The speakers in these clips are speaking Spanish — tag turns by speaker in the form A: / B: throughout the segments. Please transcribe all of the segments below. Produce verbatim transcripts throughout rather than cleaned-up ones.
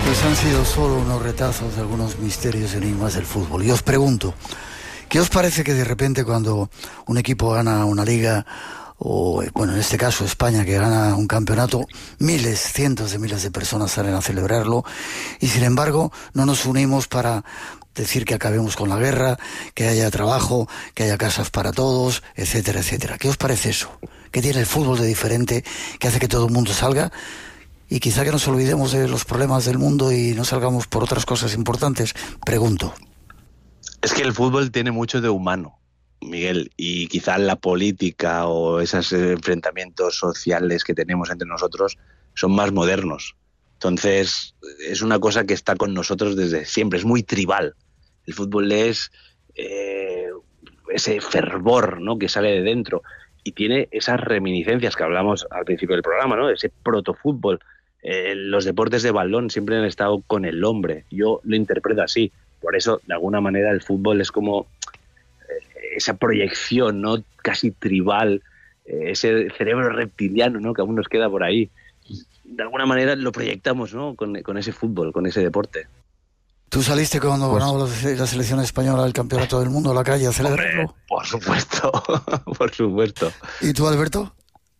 A: Pues han sido solo unos retazos de algunos misterios y enigmas del fútbol. Y os pregunto, ¿qué os parece que de repente cuando un equipo gana una liga, o bueno, en este caso España, que gana un campeonato, miles, cientos de miles de personas salen a celebrarlo, y sin embargo no nos unimos para decir que acabemos con la guerra, que haya trabajo, que haya casas para todos, etcétera, etcétera? ¿Qué os parece eso? ¿Qué tiene el fútbol de diferente que hace que todo el mundo salga? Y quizá que nos olvidemos de los problemas del mundo y no salgamos por otras cosas importantes. Pregunto.
B: Es que el fútbol tiene mucho de humano, Miguel, y quizá la política o esos enfrentamientos sociales que tenemos entre nosotros son más modernos. Entonces, es una cosa que está con nosotros desde siempre, es muy tribal. El fútbol es eh, ese fervor, ¿no?, que sale de dentro y tiene esas reminiscencias que hablamos al principio del programa, ¿no?, ese protofútbol. Eh, los deportes de balón siempre han estado con el hombre. Yo lo interpreto así. Por eso, de alguna manera, el fútbol es como eh, esa proyección, ¿no?, casi tribal, eh, ese cerebro reptiliano, ¿no?, que aún nos queda por ahí. De alguna manera lo proyectamos, ¿no?, con, con ese fútbol, con ese deporte.
A: ¿Tú saliste cuando pues, ganó la, la selección española el campeonato del mundo a la calle a celebrarlo?
B: Hombre, por supuesto, por supuesto.
A: ¿Y tú, Alberto?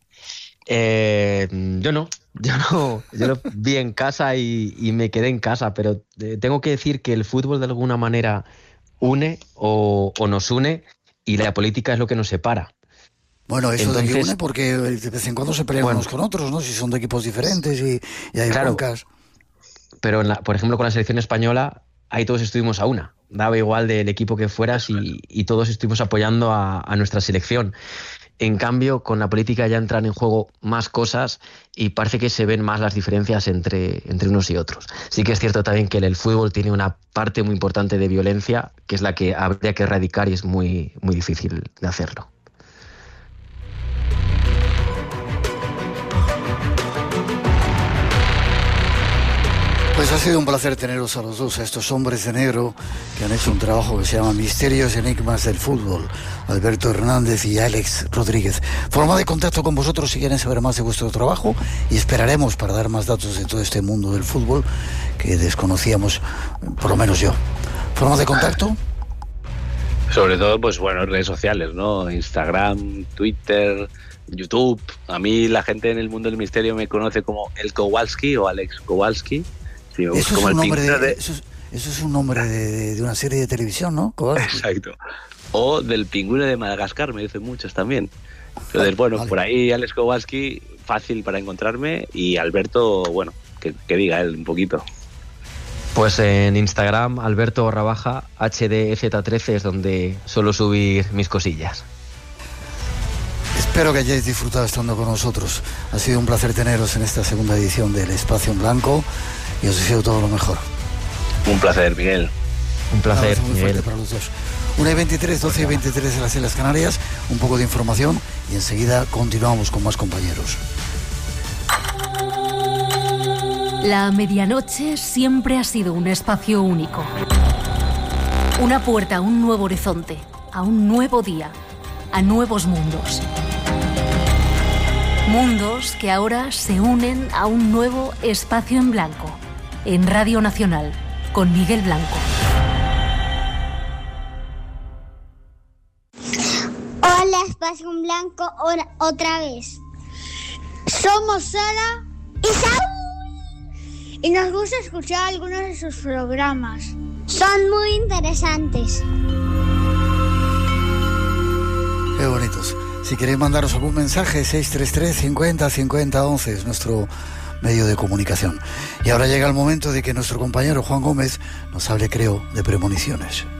C: Eh, yo no, yo no, yo lo vi en casa y, y me quedé en casa, pero eh, tengo que decir que el fútbol de alguna manera une o, o nos une y la política es lo que nos separa.
A: Bueno, eso
C: Entonces,
A: de que une porque de vez en cuando se pelean
C: bueno,
A: unos con otros, ¿no? Si son de equipos diferentes y, y hay
C: claro,
A: broncas.
C: Pero, en la, por ejemplo, con la selección española, ahí todos estuvimos a una. Daba igual del equipo que fueras y, y todos estuvimos apoyando a, a nuestra selección. En cambio, con la política ya entran en juego más cosas y parece que se ven más las diferencias entre, entre unos y otros. Sí que es cierto también que el, el fútbol tiene una parte muy importante de violencia, que es la que habría que erradicar y es muy, muy difícil de hacerlo.
A: Pues ha sido un placer teneros a los dos, a estos hombres de negro que han hecho un trabajo que se llama Misterios y Enigmas del Fútbol, Alberto Hernández y Alex Rodríguez. Forma de contacto con vosotros si quieren saber más de vuestro trabajo y esperaremos para dar más datos de todo este mundo del fútbol que desconocíamos, por lo menos yo. ¿Forma de contacto?
B: Sobre todo, pues bueno, redes sociales, ¿no? Instagram, Twitter, YouTube. A mí la gente en el mundo del misterio me conoce como El Kowalski o Alex Kowalski. Sí,
A: eso, es
B: como
A: un
B: el
A: nombre de,
B: de...
A: eso, es, eso es un nombre de, de, de una serie de televisión, ¿no? Kowalski.
B: Exacto. O del pingüino de Madagascar, me dicen muchos también. Entonces, bueno, vale. Por ahí Alex Kowalski, fácil para encontrarme, y Alberto, bueno, que, que diga él un poquito.
C: Pues en Instagram, Alberto barra baja H D Z trece es donde suelo subir mis cosillas.
A: Espero que hayáis disfrutado estando con nosotros. Ha sido un placer teneros en esta segunda edición del Espacio en Blanco y os deseo todo lo mejor.
B: Un placer, Miguel.
C: Un placer,
A: un muy fuerte para los dos. una y veintitrés, doce y veintitrés en las Islas Canarias, un poco de información y enseguida continuamos con más compañeros.
D: La medianoche siempre ha sido un espacio único. Una puerta a un nuevo horizonte, a un nuevo día, a nuevos mundos. Mundos que ahora se unen a un nuevo Espacio en Blanco, en Radio Nacional, con Miguel Blanco.
E: Hola, Espacio en Blanco, otra vez. Somos Sara y Saúl. Y nos gusta escuchar algunos de sus programas. Son muy interesantes.
A: Qué bonitos. Si queréis mandaros algún mensaje, seis tres tres, cincuenta, cincuenta, once es nuestro medio de comunicación. Y ahora llega el momento de que nuestro compañero Juan Gómez nos hable, creo, de premoniciones.